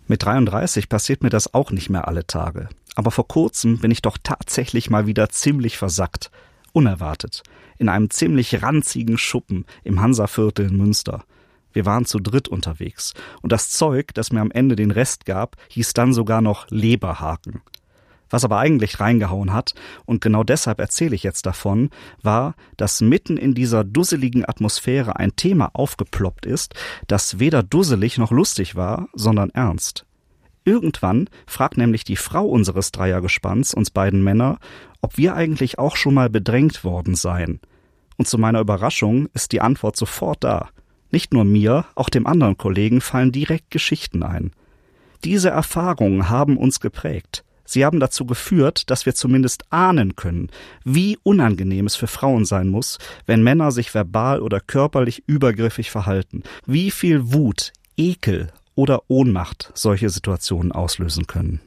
Mit 33 passiert mir das auch nicht mehr alle Tage. Aber vor kurzem bin ich doch tatsächlich mal wieder ziemlich versackt. Unerwartet. In einem ziemlich ranzigen Schuppen im Hansaviertel in Münster. Wir waren zu dritt unterwegs. Und das Zeug, das mir am Ende den Rest gab, hieß dann sogar noch Leberhaken. Was aber eigentlich reingehauen hat, und genau deshalb erzähle ich jetzt davon, war, dass mitten in dieser dusseligen Atmosphäre ein Thema aufgeploppt ist, das weder dusselig noch lustig war, sondern ernst. Irgendwann fragt nämlich die Frau unseres Dreiergespanns uns beiden Männer, ob wir eigentlich auch schon mal bedrängt worden seien. Und zu meiner Überraschung ist die Antwort sofort da. Nicht nur mir, auch dem anderen Kollegen fallen direkt Geschichten ein. Diese Erfahrungen haben uns geprägt. Sie haben dazu geführt, dass wir zumindest ahnen können, wie unangenehm es für Frauen sein muss, wenn Männer sich verbal oder körperlich übergriffig verhalten, wie viel Wut, Ekel oder Ohnmacht solche Situationen auslösen können.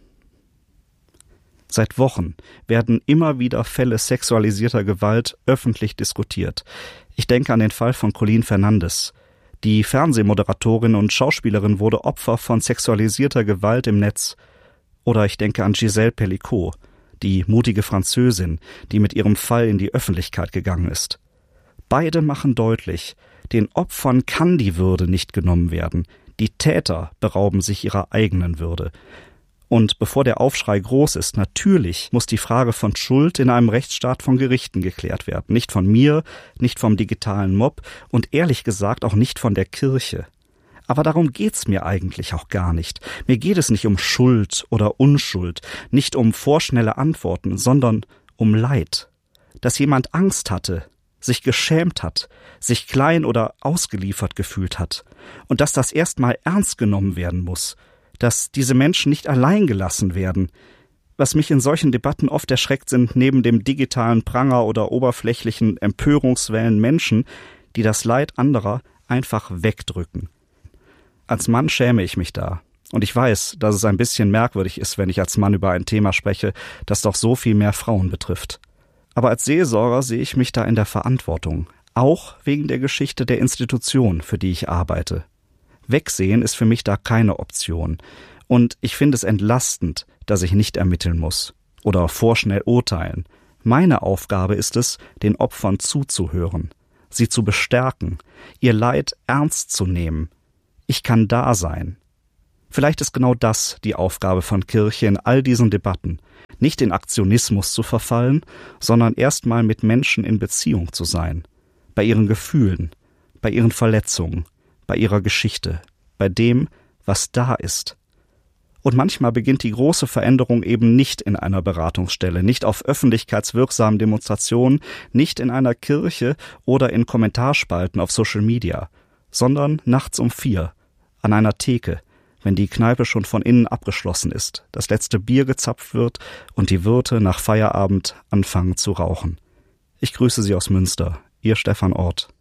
Seit Wochen werden immer wieder Fälle sexualisierter Gewalt öffentlich diskutiert. Ich denke an den Fall von Colleen Fernandes. Die Fernsehmoderatorin und Schauspielerin wurde Opfer von sexualisierter Gewalt im Netz. Oder ich denke an Gisèle Pelicot, die mutige Französin, die mit ihrem Fall in die Öffentlichkeit gegangen ist. Beide machen deutlich, den Opfern kann die Würde nicht genommen werden. Die Täter berauben sich ihrer eigenen Würde. Und bevor der Aufschrei groß ist, natürlich muss die Frage von Schuld in einem Rechtsstaat von Gerichten geklärt werden. Nicht von mir, nicht vom digitalen Mob und ehrlich gesagt auch nicht von der Kirche. Aber darum geht's mir eigentlich auch gar nicht. Mir geht es nicht um Schuld oder Unschuld, nicht um vorschnelle Antworten, sondern um Leid. Dass jemand Angst hatte, sich geschämt hat, sich klein oder ausgeliefert gefühlt hat. Und dass das erstmal ernst genommen werden muss. Dass diese Menschen nicht allein gelassen werden. Was mich in solchen Debatten oft erschreckt, sind neben dem digitalen Pranger oder oberflächlichen Empörungswellen Menschen, die das Leid anderer einfach wegdrücken. Als Mann schäme ich mich da. Und ich weiß, dass es ein bisschen merkwürdig ist, wenn ich als Mann über ein Thema spreche, das doch so viel mehr Frauen betrifft. Aber als Seelsorger sehe ich mich da in der Verantwortung. Auch wegen der Geschichte der Institution, für die ich arbeite. Wegsehen ist für mich da keine Option. Und ich finde es entlastend, dass ich nicht ermitteln muss. Oder vorschnell urteilen. Meine Aufgabe ist es, den Opfern zuzuhören. Sie zu bestärken. Ihr Leid ernst zu nehmen. Ich kann da sein. Vielleicht ist genau das die Aufgabe von Kirche in all diesen Debatten. Nicht in Aktionismus zu verfallen, sondern erstmal mit Menschen in Beziehung zu sein. Bei ihren Gefühlen, bei ihren Verletzungen, bei ihrer Geschichte, bei dem, was da ist. Und manchmal beginnt die große Veränderung eben nicht in einer Beratungsstelle, nicht auf öffentlichkeitswirksamen Demonstrationen, nicht in einer Kirche oder in Kommentarspalten auf Social Media, sondern nachts um 4 an einer Theke, wenn die Kneipe schon von innen abgeschlossen ist, das letzte Bier gezapft wird und die Wirte nach Feierabend anfangen zu rauchen. Ich grüße Sie aus Münster, Ihr Stefan Ort.